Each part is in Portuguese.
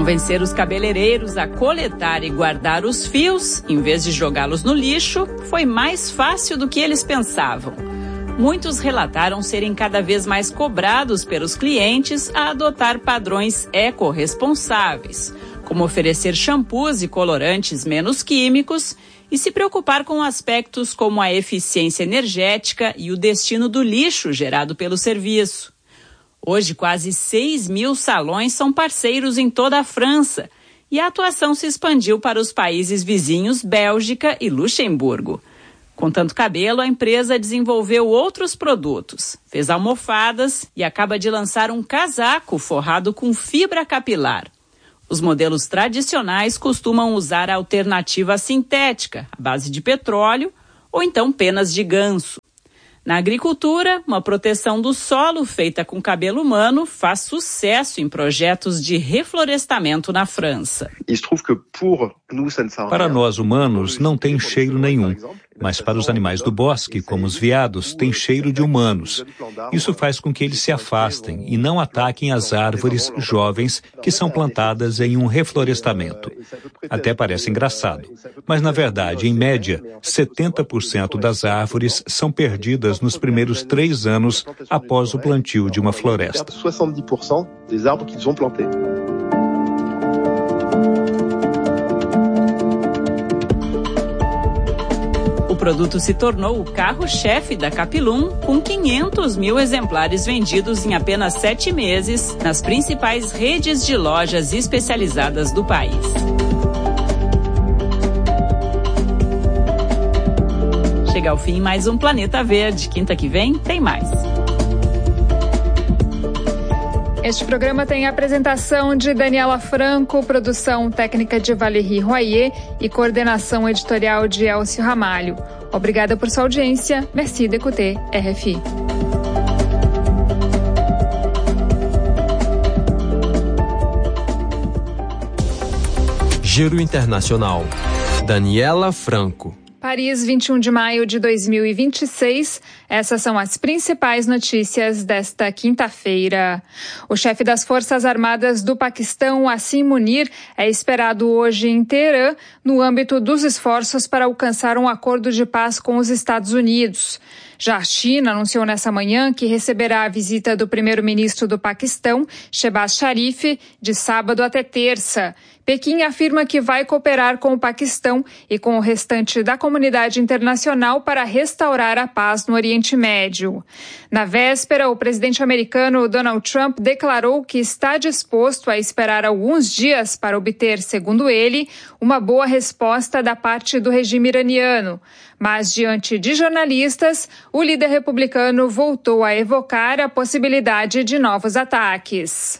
Convencer os cabeleireiros a coletar e guardar os fios, em vez de jogá-los no lixo, foi mais fácil do que eles pensavam. Muitos relataram serem cada vez mais cobrados pelos clientes a adotar padrões ecorresponsáveis, como oferecer shampoos e colorantes menos químicos e se preocupar com aspectos como a eficiência energética e o destino do lixo gerado pelo serviço. Hoje, quase 6.000 salões são parceiros em toda a França e a atuação se expandiu para os países vizinhos Bélgica e Luxemburgo. Com tanto cabelo, a empresa desenvolveu outros produtos, fez almofadas e acaba de lançar um casaco forrado com fibra capilar. Os modelos tradicionais costumam usar a alternativa sintética, à base de petróleo ou então penas de ganso. Na agricultura, uma proteção do solo feita com cabelo humano faz sucesso em projetos de reflorestamento na França. Para nós humanos, não tem cheiro nenhum. Mas para os animais do bosque, como os veados, tem cheiro de humanos. Isso faz com que eles se afastem e não ataquem as árvores jovens que são plantadas em um reflorestamento. Até parece engraçado. Mas, na verdade, em média, 70% das árvores são perdidas nos primeiros 3 anos após o plantio de uma floresta. O produto se tornou o carro-chefe da Capilum, com 500 mil exemplares vendidos em apenas 7 meses nas principais redes de lojas especializadas do país. Chega ao fim mais um Planeta Verde. Quinta que vem tem mais. Este programa tem a apresentação de Daniela Franco, produção técnica de Valérie Royer e coordenação editorial de Elcio Ramalho. Obrigada por sua audiência. Merci d'écouter RFI. Giro Internacional. Daniela Franco. Paris, 21 de maio de 2026. Essas são as principais notícias desta quinta-feira. O chefe das Forças Armadas do Paquistão, Asim Munir, é esperado hoje em Teherã, no âmbito dos esforços para alcançar um acordo de paz com os Estados Unidos. Já a China anunciou nessa manhã que receberá a visita do primeiro-ministro do Paquistão, Shehbaz Sharif, de sábado até terça. Pequim afirma que vai cooperar com o Paquistão e com o restante da comunidade internacional para restaurar a paz no Oriente Médio. Na véspera, o presidente americano Donald Trump declarou que está disposto a esperar alguns dias para obter, segundo ele, uma boa resposta da parte do regime iraniano. Mas, diante de jornalistas, o líder republicano voltou a evocar a possibilidade de novos ataques.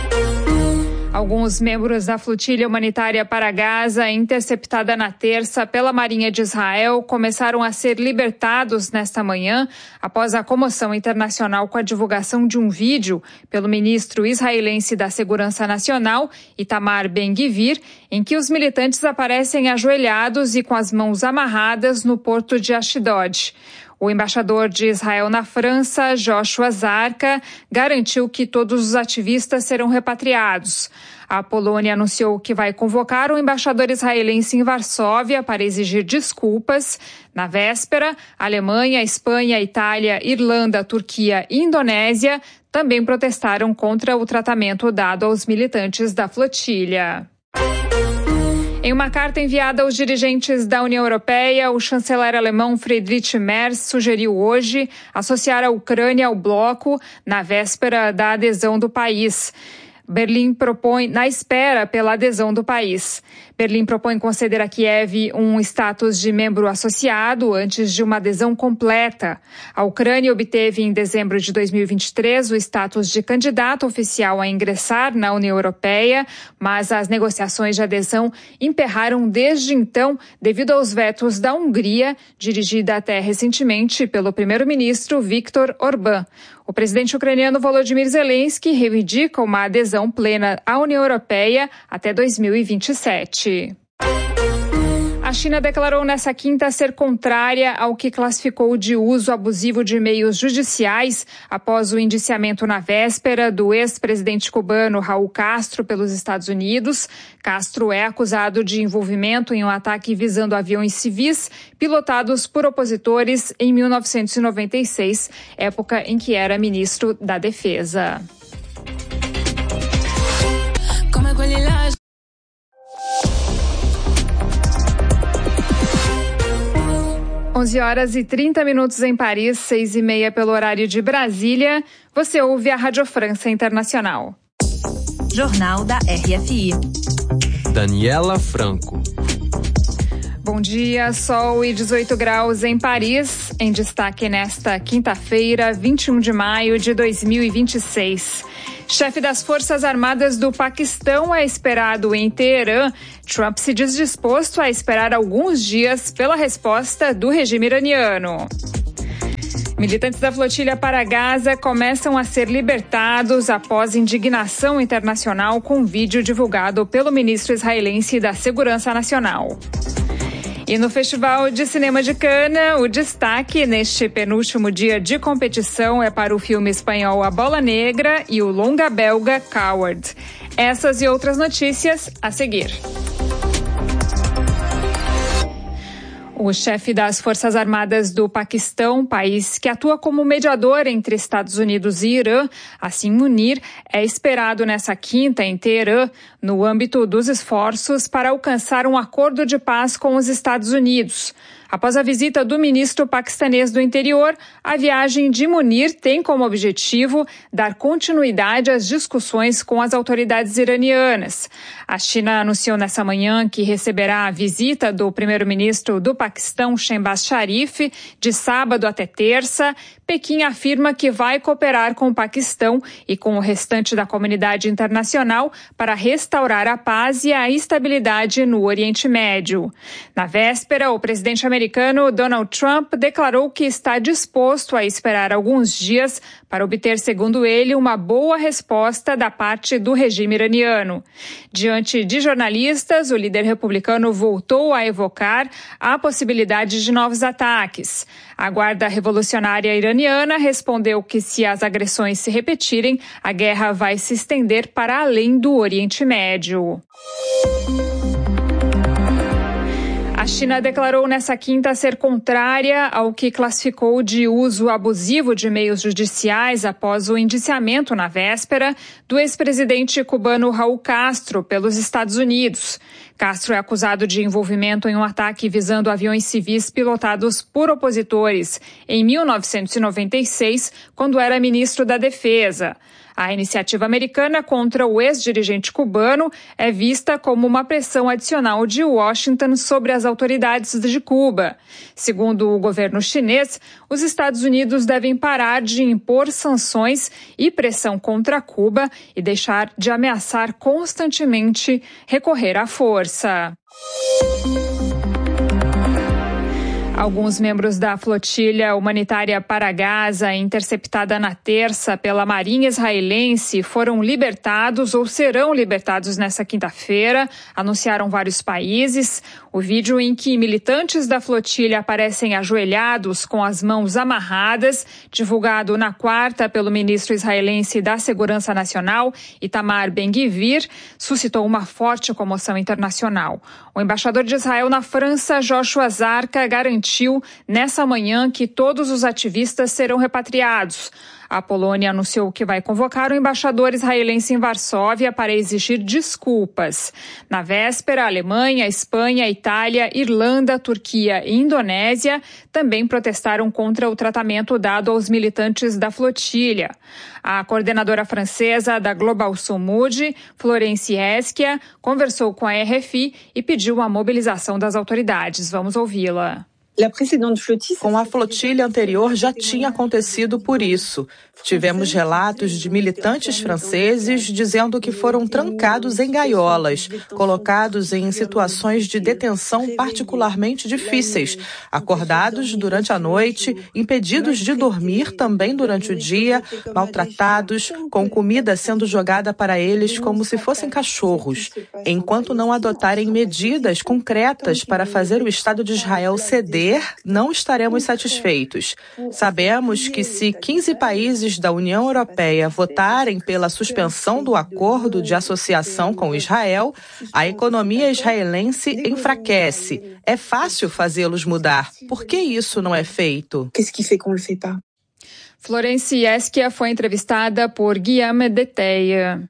Alguns membros da flotilha humanitária para Gaza, interceptada na terça pela Marinha de Israel, começaram a ser libertados nesta manhã após a comoção internacional com a divulgação de um vídeo pelo ministro israelense da Segurança Nacional, Itamar Ben-Gvir, em que os militantes aparecem ajoelhados e com as mãos amarradas no porto de Ashdod. O embaixador de Israel na França, Joshua Zarka, garantiu que todos os ativistas serão repatriados. A Polônia anunciou que vai convocar o embaixador israelense em Varsóvia para exigir desculpas. Na véspera, a Alemanha, Espanha, Itália, Irlanda, Turquia e Indonésia também protestaram contra o tratamento dado aos militantes da flotilha. Em uma carta enviada aos dirigentes da União Europeia, o chanceler alemão Friedrich Merz sugeriu hoje associar a Ucrânia ao bloco na véspera da adesão do país. Berlim propõe, na espera pela adesão do país. Berlim propõe conceder a Kiev um status de membro associado antes de uma adesão completa. A Ucrânia obteve em dezembro de 2023 o status de candidato oficial a ingressar na União Europeia, mas as negociações de adesão emperraram desde então devido aos vetos da Hungria, dirigida até recentemente pelo primeiro-ministro Viktor Orbán. O presidente ucraniano Volodymyr Zelensky reivindica uma adesão plena à União Europeia até 2027. A A China declarou nesta quinta ser contrária ao que classificou de uso abusivo de meios judiciais após o indiciamento na véspera do ex-presidente cubano Raul Castro pelos Estados Unidos. Castro é acusado de envolvimento em um ataque visando aviões civis pilotados por opositores em 1996, época em que era ministro da Defesa. 11h30 em Paris, 6h30 pelo horário de Brasília. Você ouve a Rádio França Internacional. Jornal da RFI. Daniela Franco. Bom dia, sol e 18 graus em Paris. Em destaque nesta quinta-feira, 21 de maio de 2026. Chefe das Forças Armadas do Paquistão é esperado em Teherã. Trump se diz disposto a esperar alguns dias pela resposta do regime iraniano. Militantes da flotilha para Gaza começam a ser libertados após indignação internacional com vídeo divulgado pelo ministro israelense da Segurança Nacional. E no Festival de Cinema de Cannes, o destaque neste penúltimo dia de competição é para o filme espanhol A Bola Negra e o longa belga Coward. Essas e outras notícias a seguir. O chefe das Forças Armadas do Paquistão, país que atua como mediador entre Estados Unidos e Irã, Asim Munir, é esperado nessa quinta em Teherã, no âmbito dos esforços para alcançar um acordo de paz com os Estados Unidos. Após a visita do ministro paquistanês do Interior, a viagem de Munir tem como objetivo dar continuidade às discussões com as autoridades iranianas. A China anunciou nessa manhã que receberá a visita do primeiro-ministro do Paquistão, Shehbaz Sharif, de sábado até terça. Pequim afirma que vai cooperar com o Paquistão e com o restante da comunidade internacional para restaurar a paz e a estabilidade no Oriente Médio. Na véspera, o presidente americano Donald Trump declarou que está disposto a esperar alguns dias para obter, segundo ele, uma boa resposta da parte do regime iraniano. Diante de jornalistas, o líder republicano voltou a evocar a possibilidade de novos ataques. A Guarda Revolucionária Iraniana respondeu que, se as agressões se repetirem, a guerra vai se estender para além do Oriente Médio. A China declarou nessa quinta ser contrária ao que classificou de uso abusivo de meios judiciais após o indiciamento na véspera do ex-presidente cubano Raul Castro pelos Estados Unidos. Castro é acusado de envolvimento em um ataque visando aviões civis pilotados por opositores em 1996, quando era ministro da Defesa. A iniciativa americana contra o ex-dirigente cubano é vista como uma pressão adicional de Washington sobre as autoridades de Cuba. Segundo o governo chinês, os Estados Unidos devem parar de impor sanções e pressão contra Cuba e deixar de ameaçar constantemente recorrer à força. Alguns membros da flotilha humanitária para Gaza, interceptada na terça pela Marinha israelense, foram libertados ou serão libertados nesta quinta-feira, anunciaram vários países. O vídeo em que militantes da flotilha aparecem ajoelhados com as mãos amarradas, divulgado na quarta pelo ministro israelense da Segurança Nacional, Itamar Ben-Gvir, suscitou uma forte comoção internacional. O embaixador de Israel na França, Joshua Zarca, garantiu nessa manhã que todos os ativistas serão repatriados. A Polônia anunciou que vai convocar o embaixador israelense em Varsóvia para exigir desculpas. Na véspera, a Alemanha, Espanha, Itália, Irlanda, Turquia e Indonésia também protestaram contra o tratamento dado aos militantes da flotilha. A coordenadora francesa da Global Sumud, Florence Esquia, conversou com a RFI e pediu a mobilização das autoridades. Vamos ouvi-la. Com a flotilha anterior já tinha acontecido por isso. Tivemos relatos de militantes franceses dizendo que foram trancados em gaiolas, colocados em situações de detenção particularmente difíceis, acordados durante a noite, impedidos de dormir também durante o dia, maltratados, com comida sendo jogada para eles como se fossem cachorros. Enquanto não adotarem medidas concretas para fazer o Estado de Israel ceder, não estaremos satisfeitos. Sabemos que se 15 países da União Europeia votarem pela suspensão do acordo de associação com Israel, a economia israelense enfraquece. É fácil fazê-los mudar. Por que isso não é feito? Florence Ischia foi entrevistada por Guillaume Deteille.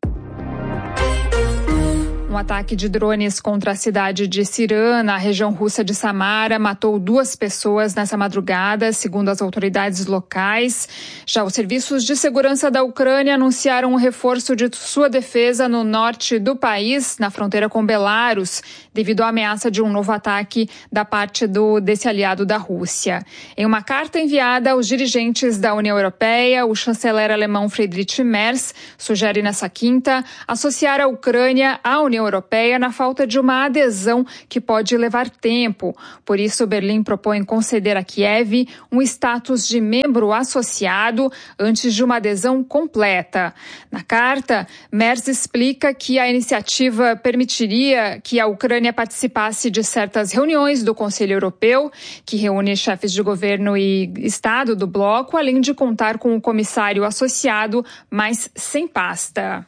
Um ataque de drones contra a cidade de Sirã, na região russa de Samara, matou 2 pessoas nessa madrugada, segundo as autoridades locais. Já os serviços de segurança da Ucrânia anunciaram um reforço de sua defesa no norte do país, na fronteira com Belarus, devido à ameaça de um novo ataque da parte desse aliado da Rússia. Em uma carta enviada aos dirigentes da União Europeia, o chanceler alemão Friedrich Merz sugere nessa quinta associar a Ucrânia à União Europeia na falta de uma adesão que pode levar tempo. Por isso, Berlim propõe conceder a Kiev um status de membro associado antes de uma adesão completa. Na carta, Merz explica que a iniciativa permitiria que a Ucrânia participasse de certas reuniões do Conselho Europeu, que reúne chefes de governo e Estado do bloco, além de contar com um comissário associado, mas sem pasta.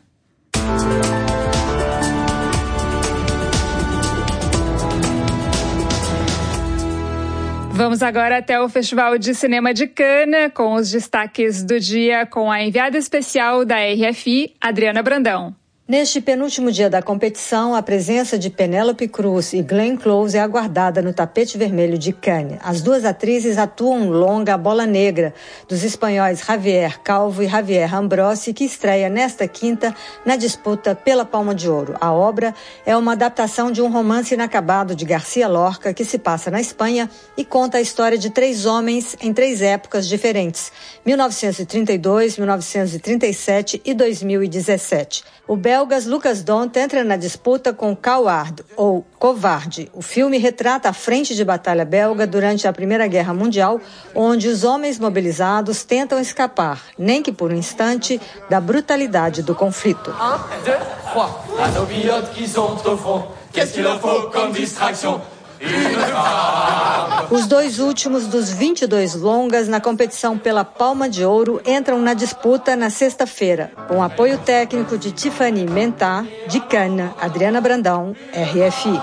Vamos agora até o Festival de Cinema de Cannes, com os destaques do dia, com a enviada especial da RFI, Adriana Brandão. Neste penúltimo dia da competição, a presença de Penélope Cruz e Glenn Close é aguardada no tapete vermelho de Cannes. As 2 atrizes atuam no longa A Bola Negra, dos espanhóis Javier Calvo e Javier Ambrosi, que estreia nesta quinta na disputa pela Palma de Ouro. A obra é uma adaptação de um romance inacabado de Garcia Lorca, que se passa na Espanha e conta a história de 3 homens em 3 épocas diferentes, 1932, 1937 e 2017. O belgas Lucas Dont entra na disputa com Coward, ou Covarde. O filme retrata a frente de batalha belga durante a Primeira Guerra Mundial, onde os homens mobilizados tentam escapar, nem que por um instante, da brutalidade do conflito. 1, 2, 3. À nos pilotes qui sont au front, qu'est-ce qu'il leur faut comme distraction? Os 2 últimos dos 22 longas na competição pela Palma de Ouro entram na disputa na sexta-feira, com apoio técnico de Tiffany Mentá, de Cannes, Adriana Brandão, RFI.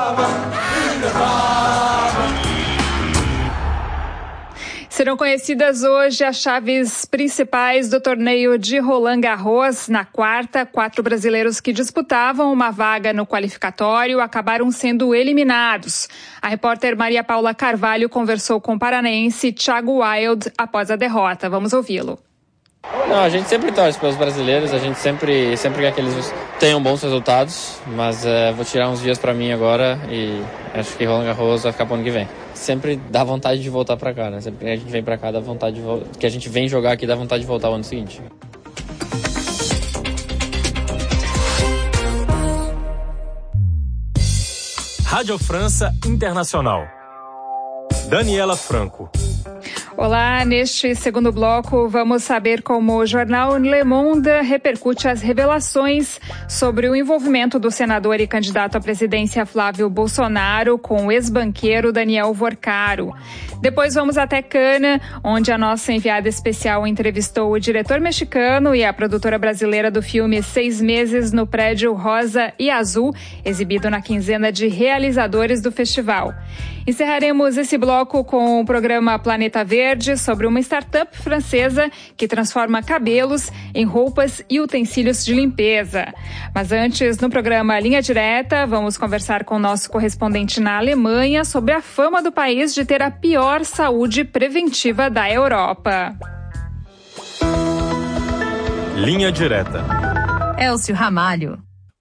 Serão conhecidas hoje as chaves principais do torneio de Roland Garros. Na quarta, 4 brasileiros que disputavam uma vaga no qualificatório acabaram sendo eliminados. A repórter Maria Paula Carvalho conversou com o paranaense Thiago Wilde após a derrota. Vamos ouvi-lo. Não, a gente sempre torce pelos brasileiros, a gente sempre quer que eles tenham bons resultados, mas vou tirar uns dias para mim agora e acho que Roland Garros vai ficar pro ano que vem. Sempre dá vontade de voltar para cá, né? Sempre que a gente vem para cá, dá vontade de que a gente vem jogar aqui, dá vontade de voltar o ano seguinte. Rádio França Internacional. Daniela Franco. Olá, neste segundo bloco vamos saber como o jornal Le Monde repercute as revelações sobre o envolvimento do senador e candidato à presidência Flávio Bolsonaro com o ex-banqueiro Daniel Vorcaro. Depois vamos até Cannes, onde a nossa enviada especial entrevistou o diretor mexicano e a produtora brasileira do filme 6 Meses no Prédio Rosa e Azul, exibido na quinzena de realizadores do festival. Encerraremos esse bloco com o programa Planeta Verde, sobre uma startup francesa que transforma cabelos em roupas e utensílios de limpeza. Mas antes, no programa Linha Direta, vamos conversar com o nosso correspondente na Alemanha sobre a fama do país de ter a pior saúde preventiva da Europa. Linha Direta. Elcio Ramalho.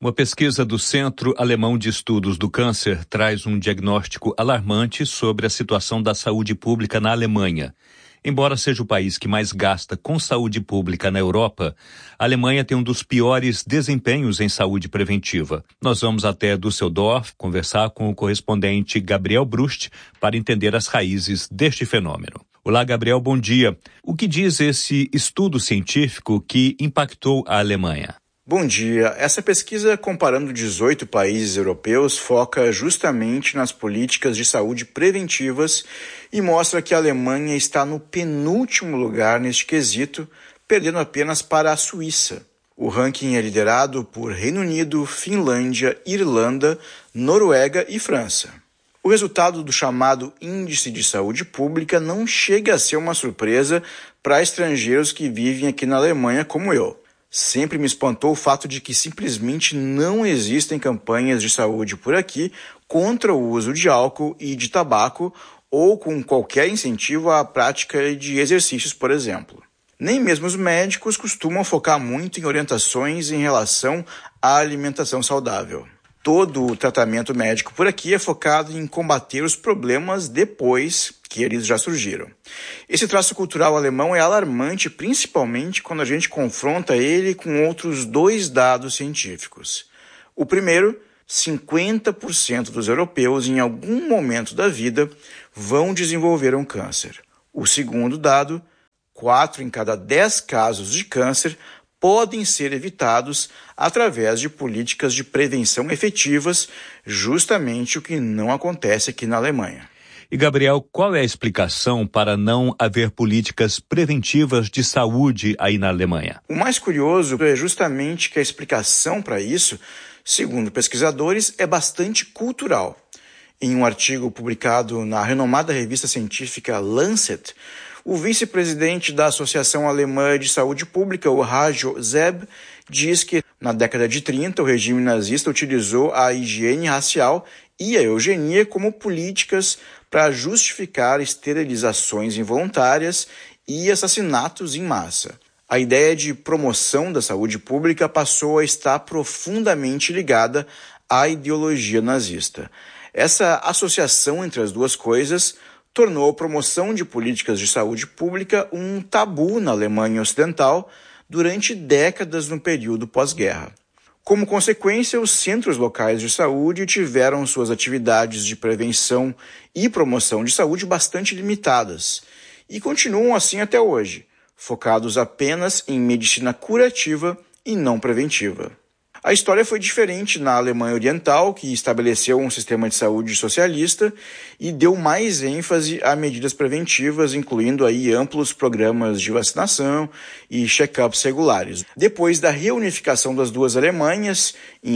Uma pesquisa do Centro Alemão de Estudos do Câncer traz um diagnóstico alarmante sobre a situação da saúde pública na Alemanha. Embora seja o país que mais gasta com saúde pública na Europa, a Alemanha tem um dos piores desempenhos em saúde preventiva. Nós vamos até Düsseldorf conversar com o correspondente Gabriel Brust para entender as raízes deste fenômeno. Olá, Gabriel, bom dia. O que diz esse estudo científico que impactou a Alemanha? Bom dia. Essa pesquisa, comparando 18 países europeus, foca justamente nas políticas de saúde preventivas e mostra que a Alemanha está no penúltimo lugar neste quesito, perdendo apenas para a Suíça. O ranking é liderado por Reino Unido, Finlândia, Irlanda, Noruega e França. O resultado do chamado Índice de Saúde Pública não chega a ser uma surpresa para estrangeiros que vivem aqui na Alemanha como eu. Sempre me espantou o fato de que simplesmente não existem campanhas de saúde por aqui contra o uso de álcool e de tabaco ou com qualquer incentivo à prática de exercícios, por exemplo. Nem mesmo os médicos costumam focar muito em orientações em relação à alimentação saudável. Todo o tratamento médico por aqui é focado em combater os problemas depois que eles já surgiram. Esse traço cultural alemão é alarmante, principalmente quando a gente confronta ele com outros dois dados científicos. O primeiro, 50% dos europeus em algum momento da vida vão desenvolver um câncer. O segundo dado, 4 em cada 10 casos de câncer podem ser evitados através de políticas de prevenção efetivas, justamente o que não acontece aqui na Alemanha. E, Gabriel, qual é a explicação para não haver políticas preventivas de saúde aí na Alemanha? O mais curioso é justamente que a explicação para isso, segundo pesquisadores, é bastante cultural. Em um artigo publicado na renomada revista científica Lancet, o vice-presidente da Associação Alemã de Saúde Pública, o Hajo Zeb, diz que na década de 30 o regime nazista utilizou a higiene racial e a eugenia como políticas para justificar esterilizações involuntárias e assassinatos em massa. A ideia de promoção da saúde pública passou a estar profundamente ligada à ideologia nazista. Essa associação entre as duas coisas tornou a promoção de políticas de saúde pública um tabu na Alemanha Ocidental durante décadas no período pós-guerra. Como consequência, os centros locais de saúde tiveram suas atividades de prevenção e promoção de saúde bastante limitadas e continuam assim até hoje, focados apenas em medicina curativa e não preventiva. A história foi diferente na Alemanha Oriental, que estabeleceu um sistema de saúde socialista e deu mais ênfase a medidas preventivas, incluindo aí amplos programas de vacinação e check-ups regulares. Depois da reunificação das duas Alemanhas, em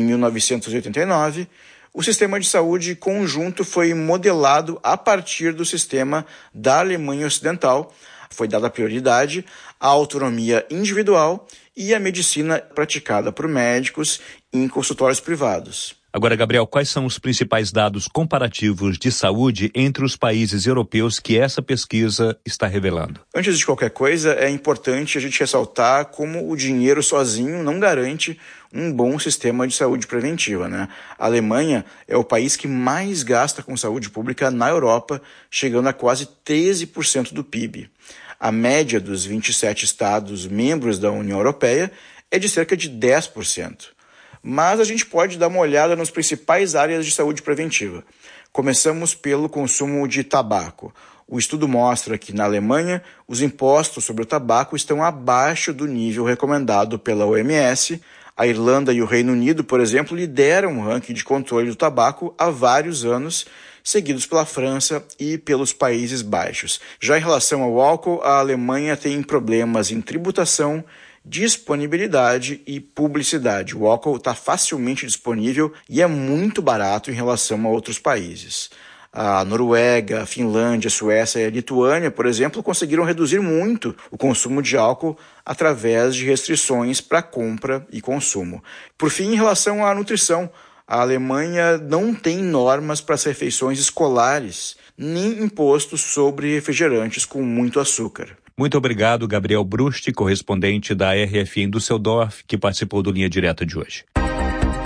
1989, o sistema de saúde conjunto foi modelado a partir do sistema da Alemanha Ocidental. Foi dada prioridade à autonomia individual e à medicina praticada por médicos em consultórios privados. Agora, Gabriel, quais são os principais dados comparativos de saúde entre os países europeus que essa pesquisa está revelando? Antes de qualquer coisa, é importante a gente ressaltar como o dinheiro sozinho não garante um bom sistema de saúde preventiva, né? A Alemanha é o país que mais gasta com saúde pública na Europa, chegando a quase 13% do PIB. A média dos 27 estados membros da União Europeia é de cerca de 10%. Mas a gente pode dar uma olhada nas principais áreas de saúde preventiva. Começamos pelo consumo de tabaco. O estudo mostra que, na Alemanha, os impostos sobre o tabaco estão abaixo do nível recomendado pela OMS. A Irlanda e o Reino Unido, por exemplo, lideram o ranking de controle do tabaco há vários anos, seguidos pela França e pelos Países Baixos. Já em relação ao álcool, a Alemanha tem problemas em tributação, disponibilidade e publicidade. O álcool está facilmente disponível e é muito barato em relação a outros países. A Noruega, a Finlândia, a Suécia e a Lituânia, por exemplo, conseguiram reduzir muito o consumo de álcool através de restrições para compra e consumo. Por fim, em relação à nutrição, a Alemanha não tem normas para as refeições escolares, nem impostos sobre refrigerantes com muito açúcar. Muito obrigado, Gabriel Brust, correspondente da RFI em Düsseldorf, que participou do Linha Direta de hoje.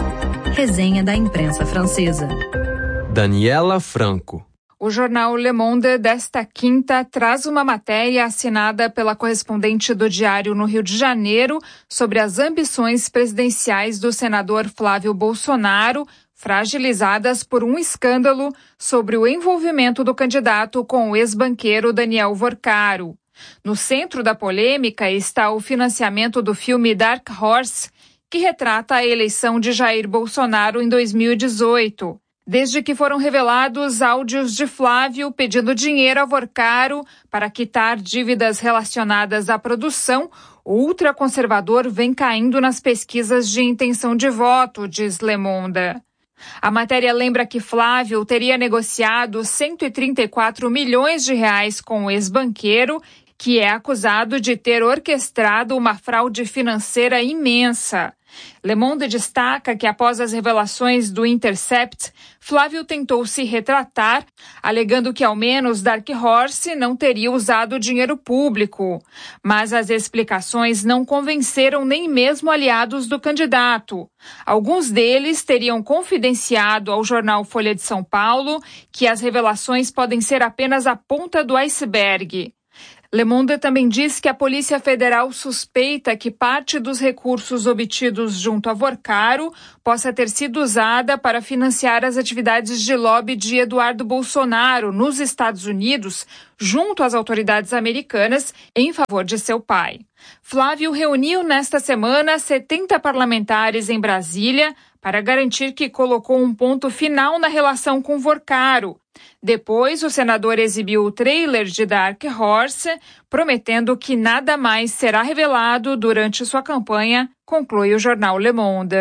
Resenha da imprensa francesa. Daniela Franco. O jornal Le Monde desta quinta traz uma matéria assinada pela correspondente do Diário no Rio de Janeiro sobre as ambições presidenciais do senador Flávio Bolsonaro, fragilizadas por um escândalo sobre o envolvimento do candidato com o ex-banqueiro Daniel Vorcaro. No centro da polêmica está o financiamento do filme Dark Horse, que retrata a eleição de Jair Bolsonaro em 2018. Desde que foram revelados áudios de Flávio pedindo dinheiro a Vorcaro para quitar dívidas relacionadas à produção, o ultraconservador vem caindo nas pesquisas de intenção de voto, diz Le Monde. A matéria lembra que Flávio teria negociado 134 milhões de reais com o ex-banqueiro, que é acusado de ter orquestrado uma fraude financeira imensa. Le Monde destaca que após as revelações do Intercept, Flávio tentou se retratar, alegando que ao menos Dark Horse não teria usado dinheiro público. Mas as explicações não convenceram nem mesmo aliados do candidato. Alguns deles teriam confidenciado ao jornal Folha de São Paulo que as revelações podem ser apenas a ponta do iceberg. Le Monde também diz que a Polícia Federal suspeita que parte dos recursos obtidos junto a Vorcaro possa ter sido usada para financiar as atividades de lobby de Eduardo Bolsonaro nos Estados Unidos, junto às autoridades americanas, em favor de seu pai. Flávio reuniu nesta semana 70 parlamentares em Brasília para garantir que colocou um ponto final na relação com Vorcaro. Depois, o senador exibiu o trailer de Dark Horse, prometendo que nada mais será revelado durante sua campanha, conclui o jornal Le Monde.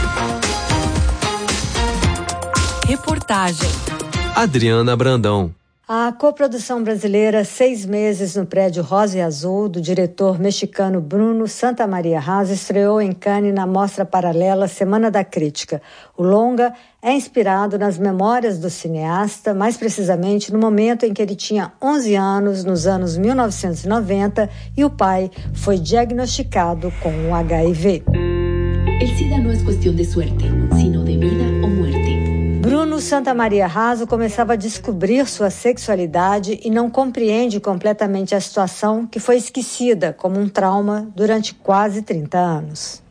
Reportagem. Adriana Brandão. A coprodução brasileira 6 meses no prédio Rosa e Azul, do diretor mexicano Bruno Santamaria Haas, estreou em Cannes na mostra paralela Semana da Crítica. O longa é inspirado nas memórias do cineasta, mais precisamente no momento em que ele tinha 11 anos, nos anos 1990, e o pai foi diagnosticado com o HIV. El SIDA no es cuestión de suerte, sino de vida o muerte. Bruno Santamaria Haas começava a descobrir sua sexualidade e não compreende completamente a situação que foi esquecida como um trauma durante quase 30 anos.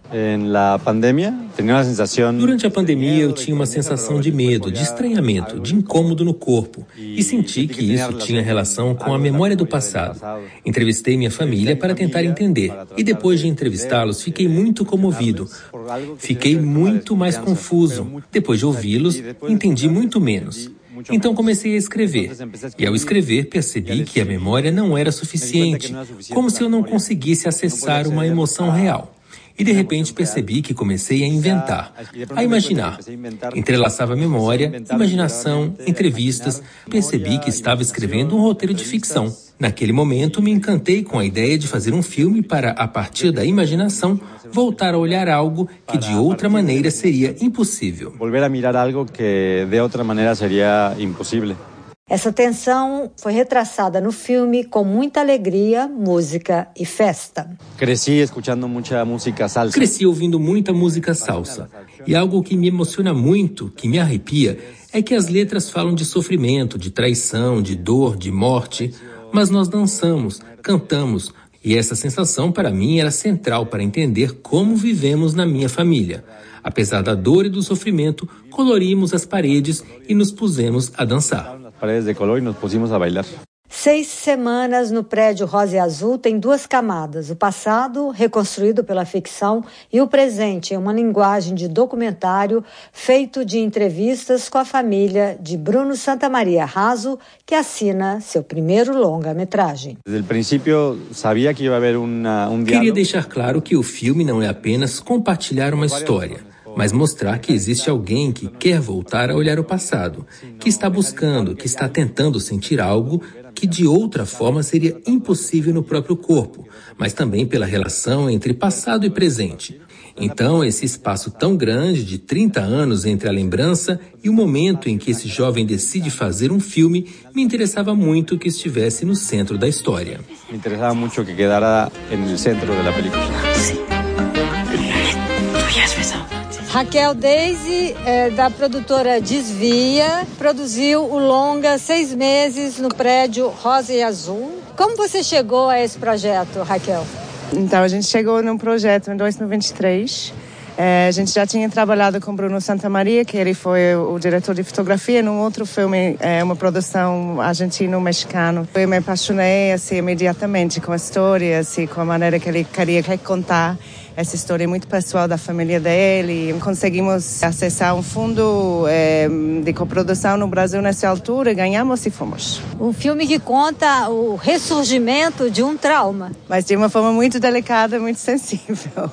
Durante a pandemia, eu tinha uma sensação de medo, de estranhamento, de incômodo no corpo e senti que isso tinha relação com a memória do passado. Entrevistei minha família para tentar entender e depois de entrevistá-los, fiquei muito comovido. Fiquei muito mais confuso. Depois de ouvi-los, entendi muito menos. Então comecei a escrever. E ao escrever, percebi que a memória não era suficiente, como se eu não conseguisse acessar uma emoção real. E de repente percebi que comecei a inventar, a imaginar. Entrelaçava memória, imaginação, entrevistas. Percebi que estava escrevendo um roteiro de ficção. Naquele momento me encantei com a ideia de fazer um filme para, a partir da imaginação, voltar a olhar algo que de outra maneira seria impossível. Volver a mirar algo que de outra maneira seria impossível. Essa tensão foi retraçada no filme com muita alegria, música e festa. Cresci escutando muita música salsa. Cresci ouvindo muita música salsa. E algo que me emociona muito, que me arrepia, é que as letras falam de sofrimento, de traição, de dor, de morte. Mas nós dançamos, cantamos. E essa sensação, para mim, era central para entender como vivemos na minha família. Apesar da dor e do sofrimento, colorimos as paredes e nos pusemos a dançar. Paredes de color e nos pusimos a bailar. 6 semanas no prédio Rosa e Azul tem 2 camadas. O passado, reconstruído pela ficção, e o presente, em uma linguagem de documentário feito de entrevistas com a família de Bruno Santamaria Haas, que assina seu primeiro longa-metragem. Desde o princípio, sabia que ia haver um diálogo. Queria deixar claro que o filme não é apenas compartilhar uma história, mas mostrar que existe alguém que quer voltar a olhar o passado, que está buscando, que está tentando sentir algo que de outra forma seria impossível no próprio corpo, mas também pela relação entre passado e presente. Então, esse espaço tão grande de 30 anos entre a lembrança e o momento em que esse jovem decide fazer um filme, me interessava muito que estivesse no centro da história. Me interessava muito que quedara no centro da película. Raquel Daisy, da produtora Desvia, produziu o longa 6 meses no prédio Rosa e Azul. Como você chegou a esse projeto, Raquel? Então, a gente chegou num projeto em 2023. A gente já tinha trabalhado com Bruno Santamaria, que ele foi o diretor de fotografia, num outro filme, uma produção argentino-mexicano. Eu me apaixonei assim, imediatamente com a história, assim, com a maneira que ele queria recontar essa história muito pessoal da família dele. Conseguimos acessar um fundo de coprodução no Brasil nessa altura, ganhamos e fomos. Um filme que conta o ressurgimento de um trauma. Mas de uma forma muito delicada, muito sensível.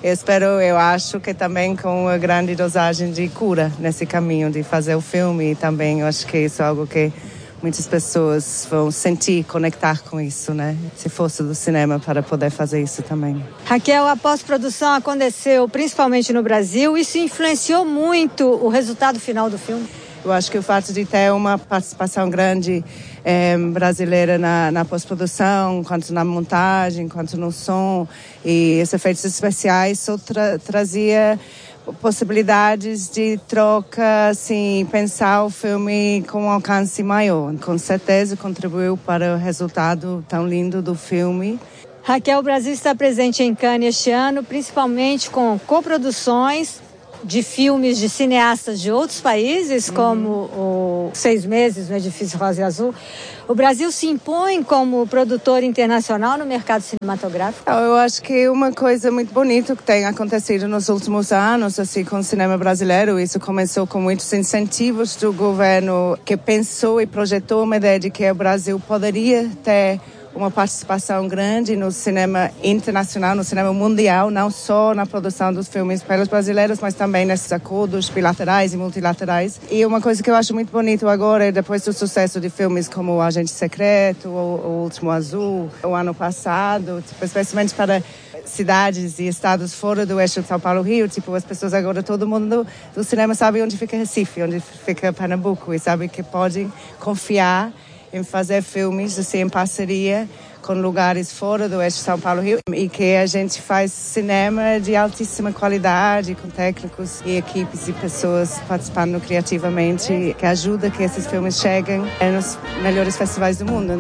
Eu acho que também com uma grande dosagem de cura nesse caminho de fazer o filme. E também eu acho que isso é algo que muitas pessoas vão sentir, conectar com isso, né? Se fosse do cinema para poder fazer isso também. Raquel, a pós-produção aconteceu principalmente no Brasil. Isso influenciou muito o resultado final do filme? Eu acho que o fato de ter uma participação grande brasileira na pós-produção, quanto na montagem, quanto no som e esses efeitos especiais, só trazia possibilidades de troca, assim, pensar o filme com um alcance maior. Com certeza contribuiu para o resultado tão lindo do filme. Raquel, o Brasil está presente em Cannes este ano, principalmente com coproduções de filmes de cineastas de outros países, como o 6 meses no Edifício Rosa e Azul. O Brasil se impõe como produtor internacional no mercado cinematográfico? Eu acho que uma coisa muito bonita que tem acontecido nos últimos anos, assim, com o cinema brasileiro, isso começou com muitos incentivos do governo que pensou e projetou uma ideia de que o Brasil poderia ter uma participação grande no cinema internacional, no cinema mundial, não só na produção dos filmes pelos brasileiros, mas também nesses acordos bilaterais e multilaterais. E uma coisa que eu acho muito bonito agora, depois do sucesso de filmes como O Agente Secreto, O Último Azul, o ano passado, especialmente para cidades e estados fora do eixo de São Paulo-Rio, as pessoas agora, todo mundo do cinema sabe onde fica Recife, onde fica Pernambuco, e sabe que podem confiar em fazer filmes assim, em parceria com lugares fora do eixo São Paulo-Rio e que a gente faz cinema de altíssima qualidade, com técnicos e equipes e pessoas participando criativamente, que ajuda que esses filmes cheguem nos melhores festivais do mundo.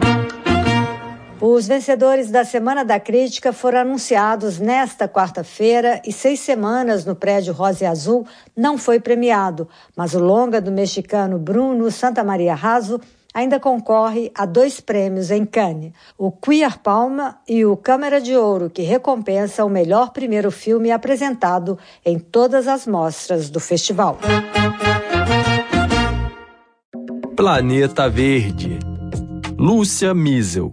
Os vencedores da Semana da Crítica foram anunciados nesta quarta-feira e 6 semanas no prédio Rosa e Azul não foi premiado, mas o longa do mexicano Bruno Santamaria Raso ainda concorre a 2 prêmios em Cannes, o Queer Palma e o Câmara de Ouro, que recompensa o melhor primeiro filme apresentado em todas as mostras do festival. Planeta Verde. Lúcia Miesel.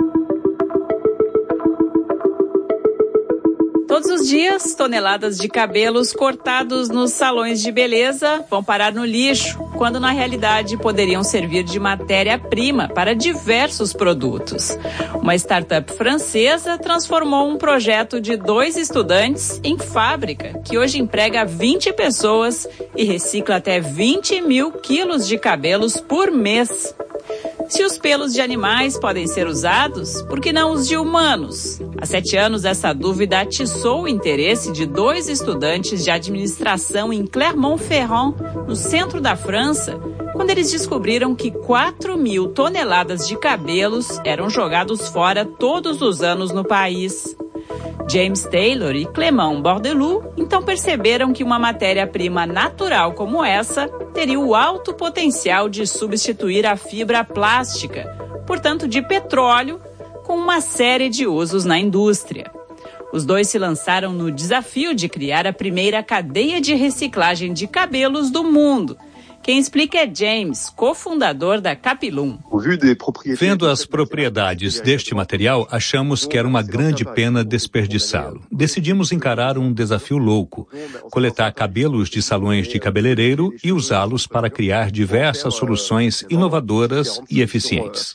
Todos os dias, toneladas de cabelos cortados nos salões de beleza vão parar no lixo, quando na realidade poderiam servir de matéria-prima para diversos produtos. Uma startup francesa transformou um projeto de 2 estudantes em fábrica, que hoje emprega 20 pessoas e recicla até 20 mil quilos de cabelos por mês. Se os pelos de animais podem ser usados, por que não os de humanos? Há 7 anos, essa dúvida atiçou o interesse de 2 estudantes de administração em Clermont-Ferrand, no centro da França, quando eles descobriram que 4.000 toneladas de cabelos eram jogados fora todos os anos no país. James Taylor e Clément Bordelou então perceberam que uma matéria-prima natural como essa teria o alto potencial de substituir a fibra plástica, portanto de petróleo, com uma série de usos na indústria. Os 2 se lançaram no desafio de criar a primeira cadeia de reciclagem de cabelos do mundo. Quem explica é James, cofundador da Capilum. Vendo as propriedades deste material, achamos que era uma grande pena desperdiçá-lo. Decidimos encarar um desafio louco, coletar cabelos de salões de cabeleireiro e usá-los para criar diversas soluções inovadoras e eficientes.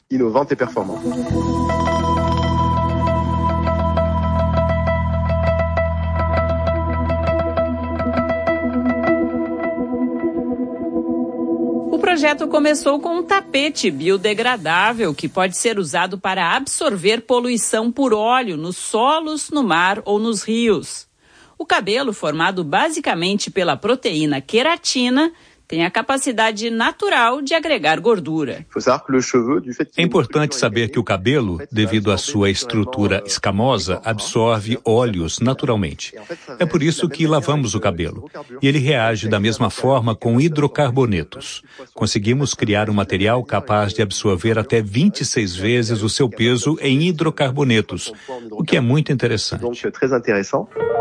O projeto começou com um tapete biodegradável que pode ser usado para absorver poluição por óleo nos solos, no mar ou nos rios. O cabelo, formado basicamente pela proteína queratina, tem a capacidade natural de agregar gordura. É importante saber que o cabelo, devido à sua estrutura escamosa, absorve óleos naturalmente. É por isso que lavamos o cabelo. E ele reage da mesma forma com hidrocarbonetos. Conseguimos criar um material capaz de absorver até 26 vezes o seu peso em hidrocarbonetos, o que é muito interessante.